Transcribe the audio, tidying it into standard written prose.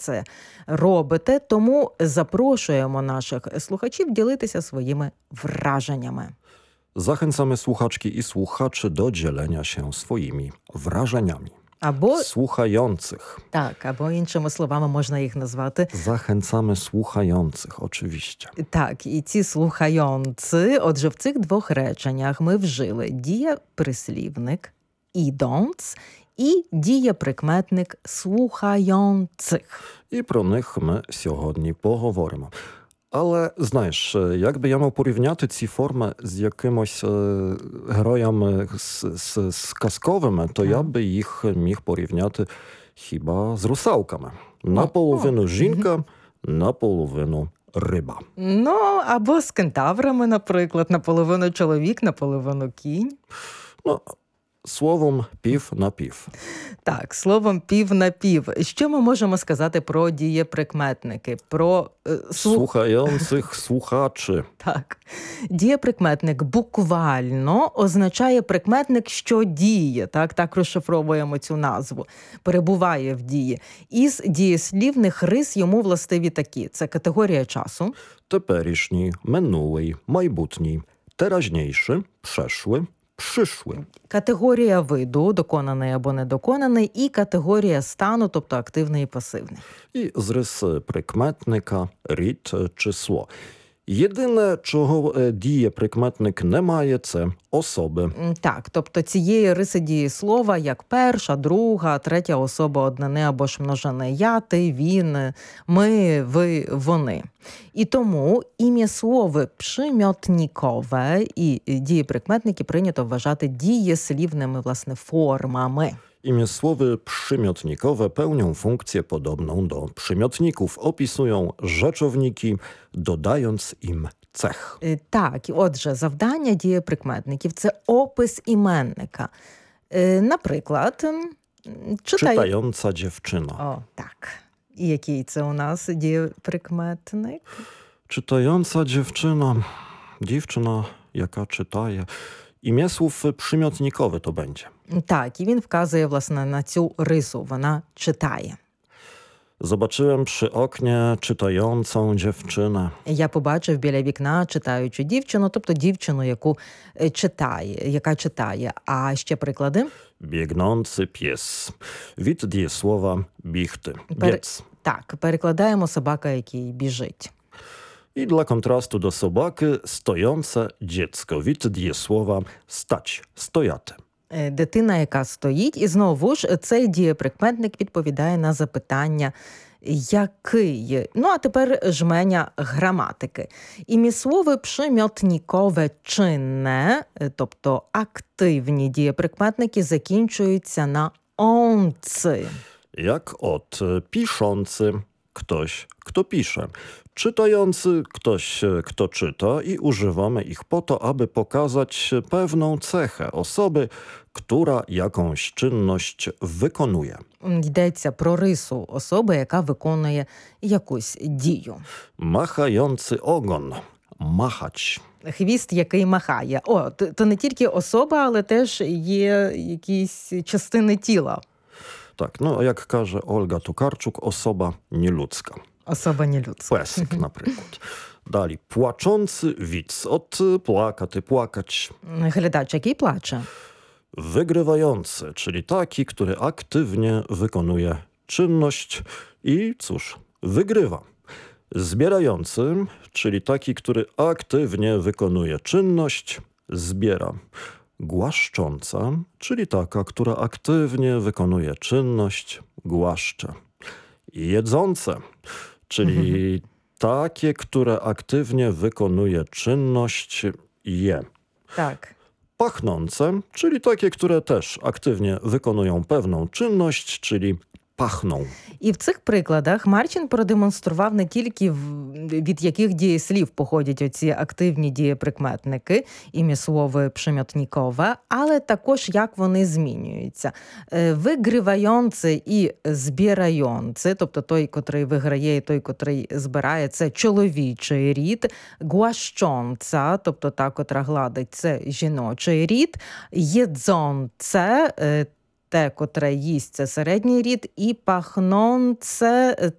це робите, тому запрошуємо наших слухачів ділитися своїми wrażeniami. Zachęcamy słuchaczki i słuchaczy do dzielenia się swoimi wrażeniami. Або, Słuchających. так, або іншими словами можна їх назвати. Zachęcamy słuchających, oczywiście. Так, і ці слухający, отже, в цих двох реченнях ми вжили дієприслівник idąc і дієприкметник слухających. І про них ми сьогодні поговоримо. Але, знаєш, якби я мав порівняти ці форми з якимось героями з казковими, то я би їх міг порівняти хіба з русалками. Наполовину жінка, наполовину риба. Ну, або з кентаврами, наприклад, наполовину чоловік, наполовину кінь. Ну, словом, пів на пів. Так, словом, пів на пів. Що ми можемо сказати про дієприкметники? Про Слухających słuchaczy. Так. Дієприкметник буквально означає прикметник, що діє. Так розшифровуємо цю назву. Перебуває в дії. Із дієслівних рис йому властиві такі. Це категорія часу. Теперішній, минулий, майбутній, теражнійший, przeszły, przyszły. Категорія виду, доконаний або недоконаний, і категорія стану, тобто активний і пасивний. І зрис прикметника, рід, число. Єдине, чого дієприкметник не має, це особи. Так, тобто цієї риси дієслова, як перша, друга, третя особа однини або ж множини. Я, ти, він, ми, ви, вони. І тому ім'яслови przymiotnikowe і дієприкметники прийнято вважати дієслівними, власне, формами. Imiesłowy przymiotnikowe pełnią funkcję podobną do przymiotników. Opisują rzeczowniki, dodając im cech. Так, отже, завдання дієприкметників – це опис іменника. Наприклад, Czytająca dziewczyna. О, так. І який це у нас дієприкметник? Czytająca dziewczyna. Dziewczyna, jaka czytaje. Imiesłów przymiotnikowy to będzie. Так, і він вказує, власне, на цю рису. Вона читає. Zobaczyłem przy oknie czytającą dziewczynę. Я побачив біля вікна читаючу дівчину, тобто дівчину, яка читає. А ще приклади? Biegnący pies. Wid dієслова бігти. Biec. Так, перекладаємо собака, який біжить. I dla kontrastu do sobaki stojące dziecko. Wid dієслова stać. Стояти. Дитина, яка стоїть. І знову ж цей дієприкметник відповідає на запитання який. Ну, а тепер жменя граматики. Ім'яслови przymiotnikowe czynne, тобто активні дієприкметники, закінчуються на «онци». Jak od piszący, ktoś, kto pisze. Czytający, ktoś, kto czyta i używamy ich po to, aby pokazać pewną cechę osoby, która jakąś czynność wykonuje. Йдеться про рису особи, яка виконує якусь дію. Machający ogon. Machać. Хвіст, який махає. О, то не тільки особа, але теж є якісь частини тіла. Tak, no jak każe Olga Tokarczuk, osoba nieludzka. Особа нелюдська. Pesek na przykład. Dali płaczący widz. Od płakaty, płakać. Глядач, який плаче. Wygrywający, czyli taki, który aktywnie wykonuje czynność i cóż, wygrywa. Zbierający, czyli taki, który aktywnie wykonuje czynność, zbiera. Głaszcząca, czyli taka, która aktywnie wykonuje czynność, głaszcze. Jedzące, czyli takie, które aktywnie wykonuje czynność, je. Так. Pachnące, czyli takie, które też aktywnie wykonują pewną czynność, czyli pachną. І в цих прикладах Марчин продемонстрував не тільки від яких дієслів походять оці активні дієприкметники, ім'яслови przymiotnikowe, але також як вони змінюються. Вигравający і збираючи, тобто той, котрий виграє і той, котрий збирає, це чоловічий рід. Głaszcząca, тобто та, котра гладить, це жіночий рід. Jedzące, те, котре їсть, це середній рід, і пахнонце